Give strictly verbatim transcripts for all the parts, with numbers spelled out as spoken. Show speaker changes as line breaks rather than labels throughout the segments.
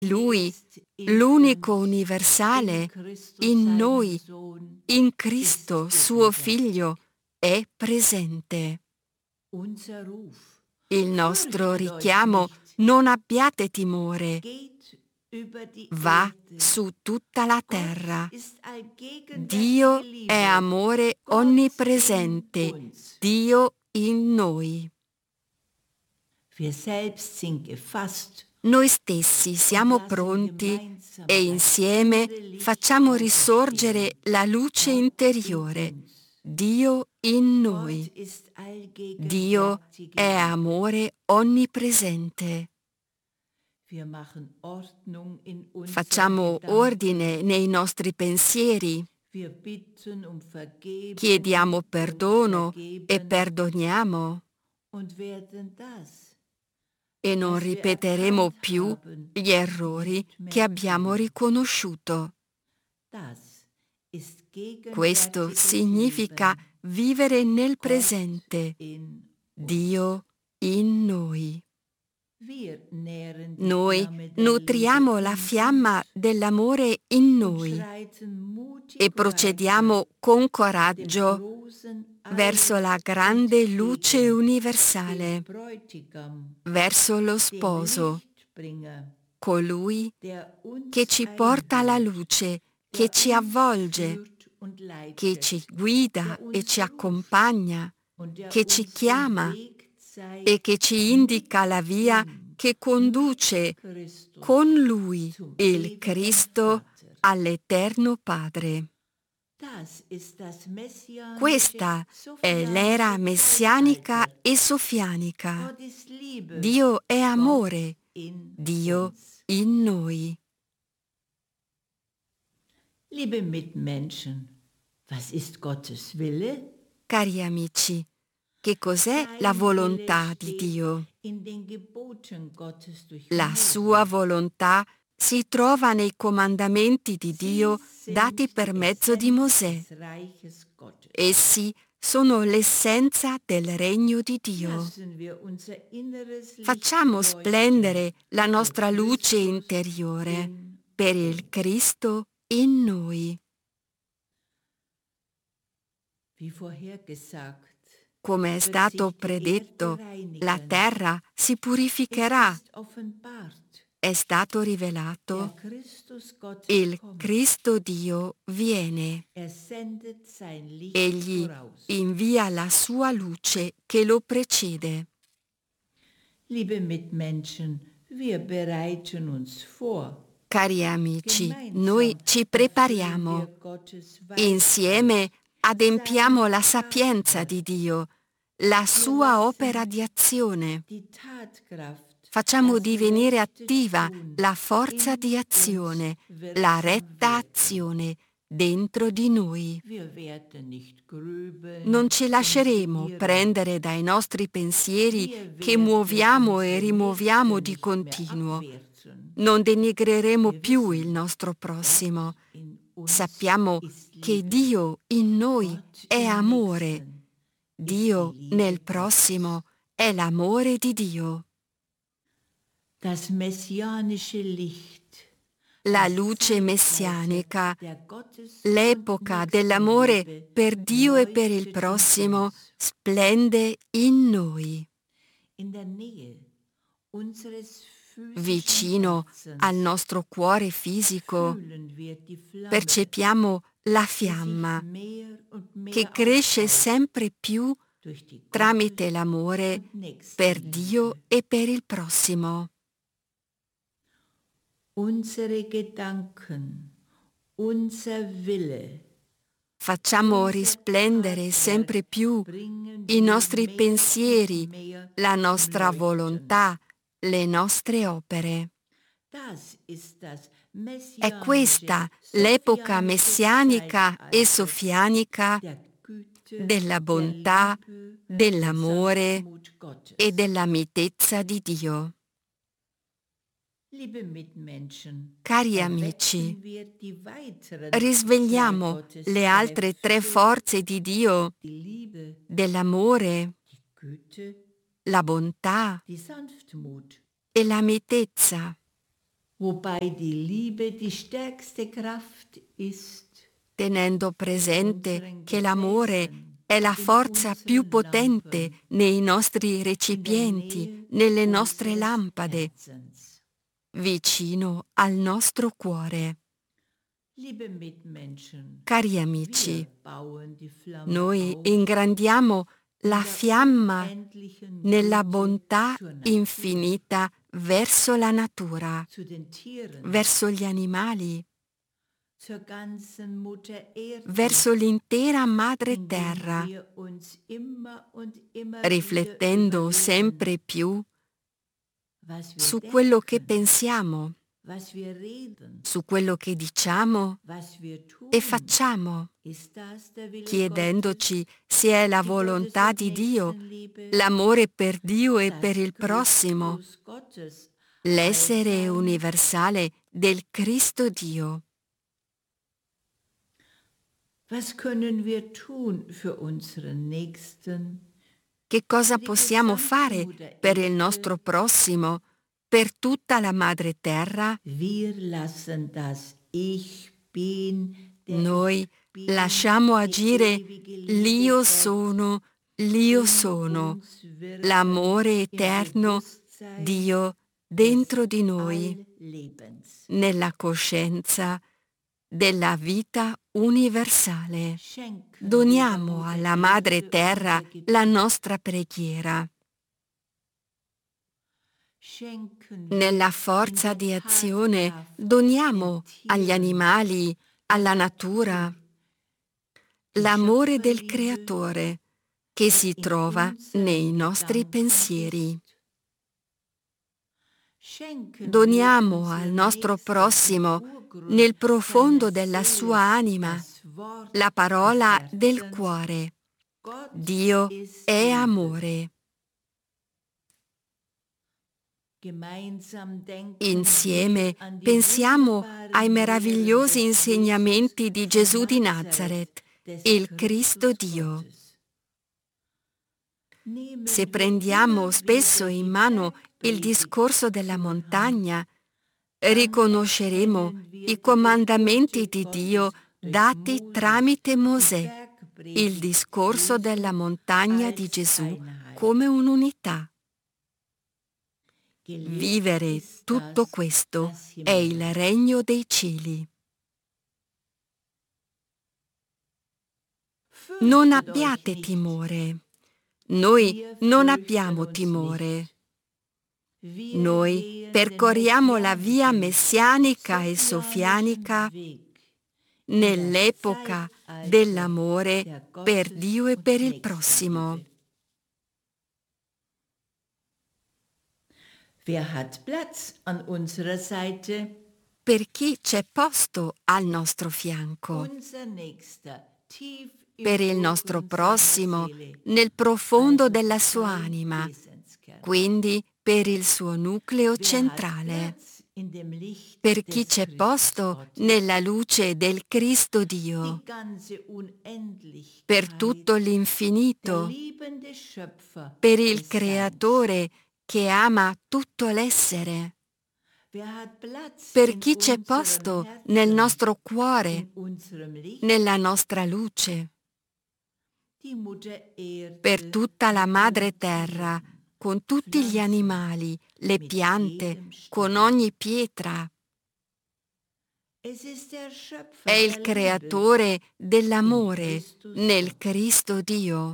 Lui, l'unico universale, in noi, in Cristo, suo Figlio, è presente. Il nostro richiamo, non abbiate timore, va su tutta la terra. Dio è amore onnipresente, Dio in noi. Noi stessi siamo pronti e insieme facciamo risorgere la luce interiore, Dio in noi. Dio è amore onnipresente. Facciamo ordine nei nostri pensieri, chiediamo perdono e perdoniamo. E non ripeteremo più gli errori che abbiamo riconosciuto. Questo significa vivere nel presente, Dio in noi. Noi nutriamo la fiamma dell'amore in noi e procediamo con coraggio verso la grande luce universale, verso lo sposo, colui che ci porta alla luce, che ci avvolge, che ci guida e ci accompagna, che ci chiama e che ci indica la via che conduce con Lui, il Cristo, all'Eterno Padre. Questa è l'era messianica e sofianica. Dio è amore, Dio in noi.
Liebe Mitmenschen, was ist Gottes Wille?
Cari amici, che cos'è la volontà di Dio? La sua volontà si trova nei comandamenti di Dio dati per mezzo di Mosè. Essi sono l'essenza del regno di Dio. Facciamo splendere la nostra luce interiore per il Cristo in noi. Come è stato predetto, la terra si purificherà. È stato rivelato, il Cristo Dio viene. Egli invia la sua luce che lo precede. Cari amici, noi ci prepariamo. Insieme adempiamo la sapienza di Dio, la sua opera di azione. Facciamo divenire attiva la forza di azione, la retta azione dentro di noi. Non ci lasceremo prendere dai nostri pensieri che muoviamo e rimuoviamo di continuo. Non denigreremo più il nostro prossimo. Sappiamo che Dio in noi è amore. Dio nel prossimo è l'amore di Dio. La luce messianica, l'epoca dell'amore per Dio e per il prossimo, splende in noi. Vicino al nostro cuore fisico, percepiamo la fiamma che cresce sempre più tramite l'amore per Dio e per il prossimo. Facciamo risplendere sempre più i nostri pensieri, la nostra volontà, le nostre opere. È questa l'epoca messianica e sofianica della bontà, dell'amore e della mitezza di Dio. Cari amici, risvegliamo le altre tre forze di Dio, dell'amore, la bontà e la mitezza.
wobei die Liebe die stärkste Kraft ist,
tenendo presente che l'amore è la forza più potente nei nostri recipienti, nelle nostre lampade, vicino al nostro cuore. Cari amici, noi ingrandiamo la fiamma nella bontà infinita verso la natura, verso gli animali, verso l'intera madre terra, riflettendo sempre più su quello che pensiamo, su quello che diciamo e facciamo, chiedendoci se è la volontà di Dio, l'amore per Dio e per il prossimo, l'essere universale del Cristo Dio.
Was können wir tun für unseren Nächsten?
Che cosa possiamo fare per il nostro prossimo, per tutta la madre terra?
Wir lassen das Ich bin,
Noi lasciamo agire l'Io sono, l'Io sono, l'amore eterno, Dio dentro di noi, nella coscienza della vita universale. Doniamo alla Madre Terra la nostra preghiera. Nella forza di azione doniamo agli animali, alla natura, l'amore del Creatore che si trova nei nostri pensieri. Doniamo al nostro prossimo, nel profondo della sua anima, la parola del cuore. Dio è amore. Insieme pensiamo ai meravigliosi insegnamenti di Gesù di Nazaret, il Cristo Dio. Se prendiamo spesso in mano il discorso della montagna, riconosceremo i comandamenti di Dio dati tramite Mosè, il discorso della montagna di Gesù come un'unità. Vivere tutto questo è il regno dei cieli. Non abbiate timore. Noi non abbiamo timore. Noi percorriamo la via messianica e sofianica nell'epoca dell'amore per Dio e per il prossimo.
Wer hat Platz an unserer Seite?
Per chi c'è posto al nostro fianco?
Unser Nächster, tief im
Per il
Grund
nostro
unserer
prossimo,
Seele,
nel profondo
also
della sua
sein
anima,
Wesenskern.
quindi per il suo nucleo
Wer hat
centrale.
Platz in dem Licht
Per chi
des
c'è
Christus
posto
Gottes?
nella luce del Cristo
Die
Dio,
ganze Unendlichkeit,
per tutto
der
l'infinito,
liebende Schöpfer
per il
des Seins.
Creatore che ama tutto l'essere,
Wer hat Platz
per
in
chi c'è
unserem
posto
Herzen,
nel nostro cuore,
in unserem Licht,
nella nostra luce,
die Mutter Erde,
per tutta la
mit
madre
allen
terra,
Tieren,
con tutti gli animali, le
mit
piante,
jedem
con
Stein.
ogni pietra.
Es ist der Schöpfer
È il
der
Creatore dell'amore
in Christus
nel
Gott.
Cristo Dio.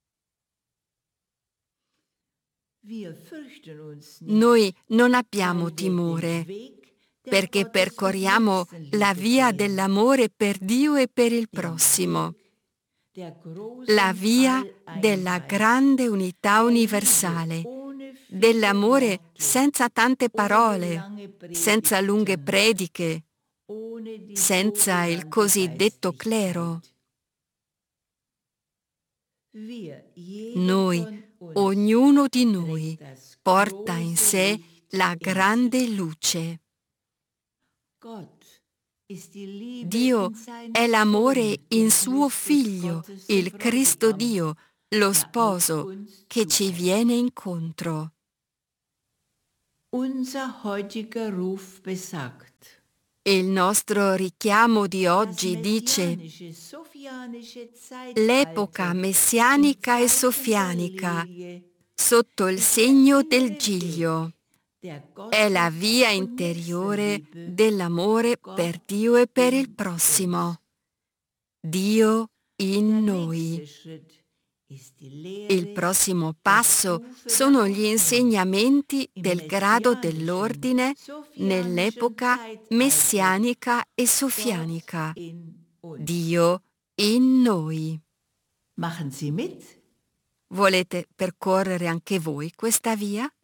Wir fürchten uns nicht,
Noi non abbiamo
weil wir
timore,
den Weg der
perché
Gottes- und
percorriamo
Nächstenliebe
la via
gehen.
dell'amore per Dio e per il
Den
prossimo,
Weg der großen
la via
Alleinheit,
della grande unità
der
universale,
Liebe ohne viele
dell'amore
Worte,
senza tante
ohne
parole,
lange
senza lunghe
Predigten,
prediche,
ohne die
senza il
sogenannte
cosiddetto
Geistlichkeit.
clero.
Wir, jeder
Noi,
von uns,
ognuno di noi,
trägt das
porta in
große
sé
Licht
la
in
grande
sich.
luce.
Gott ist die Liebe
Dio
in seinem
è l'amore
Sohn,
in
dem
suo
Christus
Figlio,
Gottes,
il
dem
Cristo
Bräutigam,
Dio, lo
der auf
sposo,
uns
che ci
zukommt.
viene incontro.
Unser heutiger Ruf besagt.
Il nostro richiamo di oggi dice: l'epoca messianica e sofianica, sotto il segno del Giglio, è la via interiore dell'amore per Dio e per il prossimo. Dio in noi. Il prossimo passo sono gli insegnamenti del grado dell'ordine nell'epoca messianica e sofianica. Dio in noi.
Machen Sie mit?
Volete percorrere anche voi questa via?